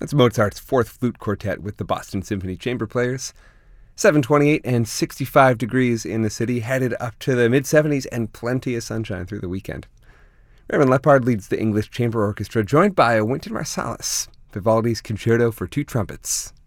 That's Mozart's Fourth Flute Quartet with the Boston Symphony Chamber Players. 7:28 and 65 degrees in the city, headed up to the mid-70s and plenty of sunshine through the weekend. Raymond Lepard leads the English Chamber Orchestra, joined by Wynton Marsalis, Vivaldi's Concerto for Two Trumpets.